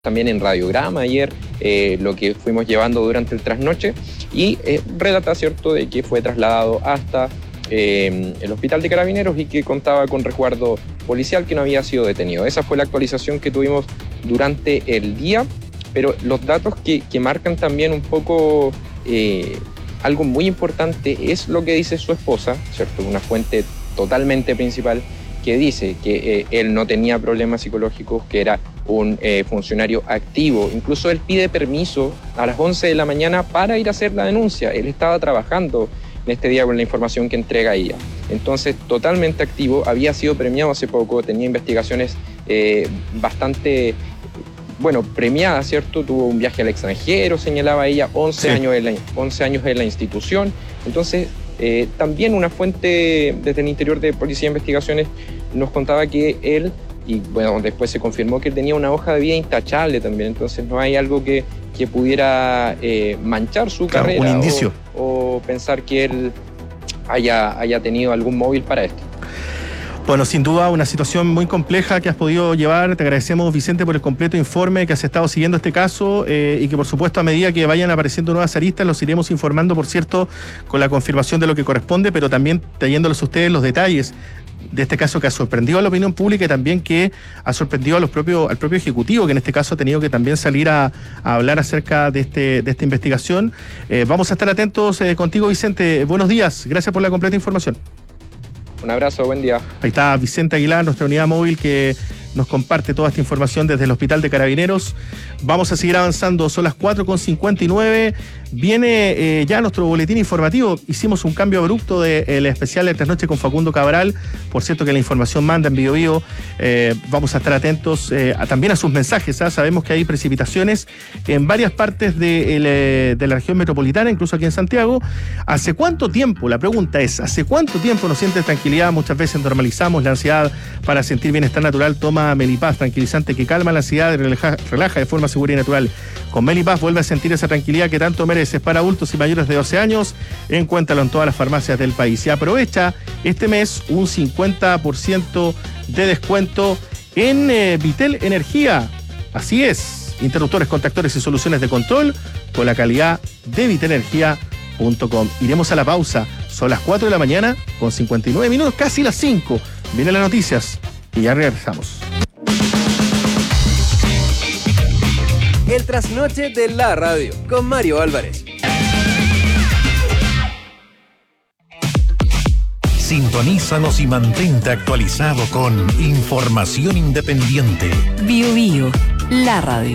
también en Radiograma ayer, lo que fuimos llevando durante el trasnoche, y relata, ¿cierto?, de que fue trasladado hasta el hospital de Carabineros y que contaba con resguardo policial, que no había sido detenido. Esa fue la actualización que tuvimos durante el día, pero los datos que marcan también un poco algo muy importante es lo que dice su esposa, ¿cierto?, una fuente totalmente principal, que dice que él no tenía problemas psicológicos, que era un funcionario activo. Incluso él pide permiso a las 11 de la mañana para ir a hacer la denuncia. Él estaba trabajando en este día con la información que entrega ella. Entonces, totalmente activo, había sido premiado hace poco, tenía investigaciones bastante, premiadas, ¿cierto? Tuvo un viaje al extranjero, señalaba ella, 11 años en la institución. Entonces, también una fuente desde el interior de Policía de Investigaciones nos contaba que él, y después se confirmó que él tenía una hoja de vida intachable también, entonces no hay algo que pudiera manchar su carrera, un indicio, o pensar que él haya tenido algún móvil para esto. Bueno, sin duda una situación muy compleja que has podido llevar. Te agradecemos, Vicente, por el completo informe, que has estado siguiendo este caso y que, por supuesto, a medida que vayan apareciendo nuevas aristas, los iremos informando, por cierto, con la confirmación de lo que corresponde, pero también trayéndoles a ustedes los detalles de este caso que ha sorprendido a la opinión pública y también que ha sorprendido al propio Ejecutivo, que en este caso ha tenido que también salir a hablar acerca de esta investigación. Vamos a estar atentos contigo, Vicente. Buenos días, gracias por la completa información. Un abrazo, buen día. Ahí está Vicente Aguilar, nuestra unidad móvil, que nos comparte toda esta información desde el Hospital de Carabineros. Vamos a seguir avanzando, son las 4:59. Viene ya nuestro boletín informativo. Hicimos un cambio abrupto del especial de Trasnoche con Facundo Cabral. Por cierto que la información manda en Biobío. Vamos a estar atentos también a sus mensajes. Sabemos que hay precipitaciones en varias partes de la región metropolitana, incluso aquí en Santiago. ¿Hace cuánto tiempo? La pregunta es, ¿hace cuánto tiempo no sientes tranquilidad? Muchas veces normalizamos la ansiedad para sentir bienestar natural. Toma Melipaz, tranquilizante que calma la ansiedad y relaja de forma segura y natural. Con Melipaz vuelve a sentir esa tranquilidad que tanto mereces. Para adultos y mayores de 12 años, encuéntralo en todas las farmacias del país. Y aprovecha este mes un 50% de descuento en Vitel Energía. Así es, interruptores, contactores y soluciones de control con la calidad de vitelergia.com. Iremos a la pausa. Son las 4 de la mañana con 59 minutos, casi las 5. Vienen las noticias y ya regresamos. El trasnoche de la radio con Mario Álvarez. Sintonízanos y mantente actualizado con información independiente. Biobío, la radio.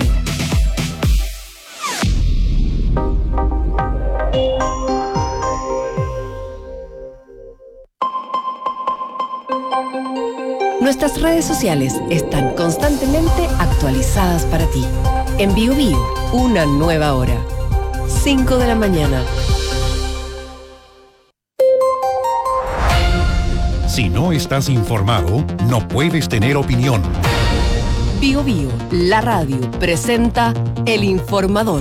Nuestras redes sociales están constantemente actualizadas para ti. En Biobío, una nueva hora. 5 de la mañana. Si no estás informado, no puedes tener opinión. Biobío, la radio, presenta El Informador.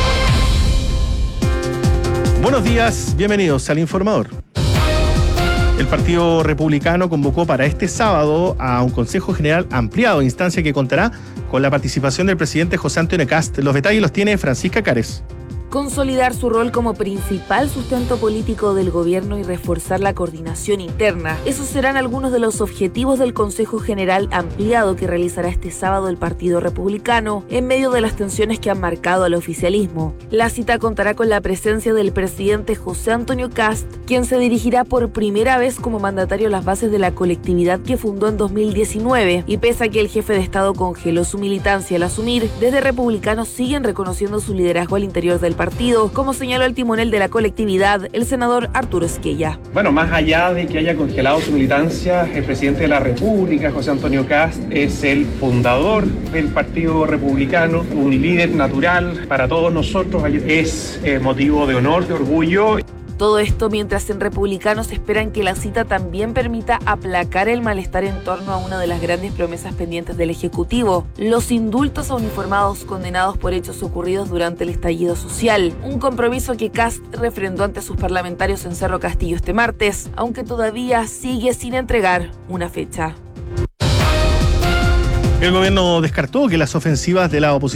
Buenos días, bienvenidos al Informador. El Partido Republicano convocó para este sábado a un Consejo General ampliado, instancia que contará con la participación del presidente José Antonio Kast. Los detalles los tiene Francisca Cares. Consolidar su rol como principal sustento político del gobierno y reforzar la coordinación interna. Esos serán algunos de los objetivos del Consejo General ampliado que realizará este sábado el Partido Republicano en medio de las tensiones que han marcado al oficialismo. La cita contará con la presencia del presidente José Antonio Kast, quien se dirigirá por primera vez como mandatario a las bases de la colectividad que fundó en 2019. Y pese a que el jefe de Estado congeló su militancia al asumir, desde republicanos siguen reconociendo su liderazgo al interior del partido, como señaló el timonel de la colectividad, el senador Arturo Esquella. Bueno, más allá de que haya congelado su militancia, el presidente de la República, José Antonio Kast, es el fundador del Partido Republicano, un líder natural para todos nosotros, es motivo de honor, de orgullo. Todo esto mientras en Republicanos esperan que la cita también permita aplacar el malestar en torno a una de las grandes promesas pendientes del Ejecutivo, los indultos a uniformados condenados por hechos ocurridos durante el estallido social, un compromiso que Kast refrendó ante sus parlamentarios en Cerro Castillo este martes, aunque todavía sigue sin entregar una fecha. El gobierno descartó que las ofensivas de la oposición